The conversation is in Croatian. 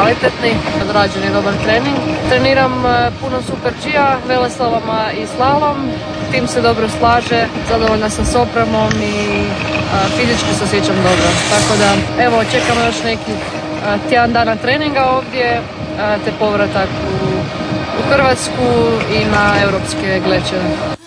kvalitetni, odrađen je dobar trening. Treniram puno super G-a, veleslaloma i slalom. Tim se dobro slaže, zadovoljna sam s opremom i fizički se osjećam dobro. Tako da, evo, čekamo još neki tjedan dana treninga ovdje, te povratak u Hrvatsku i na europske glečeve.